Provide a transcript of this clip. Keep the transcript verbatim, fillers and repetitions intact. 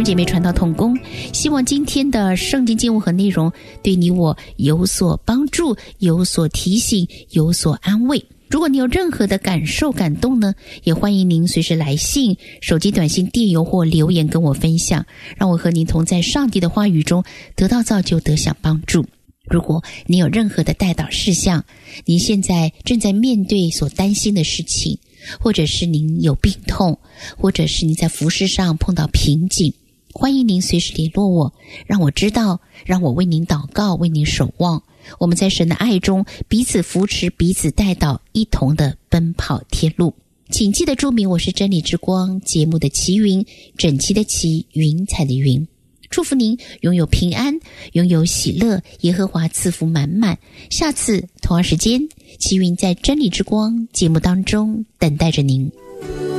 姐妹传道同工，希望今天的圣经经文和内容对你我有所帮助，有所提醒，有所安慰。如果你有任何的感受感动呢，也欢迎您随时来信、手机短信、电邮或留言跟我分享，让我和您同在上帝的话语中得到造就，得享帮助。如果你有任何的代祷事项，您现在正在面对所担心的事情，或者是您有病痛，或者是您在服事上碰到瓶颈，欢迎您随时联络我，让我知道，让我为您祷告，为您守望。我们在神的爱中彼此扶持，彼此代祷，一同的奔跑天路。请记得注明我是真理之光节目的齐云，整齐的齐，云彩的云。祝福您拥有平安，拥有喜乐，耶和华赐福满满。下次同样时间，齐云在真理之光节目当中等待着您。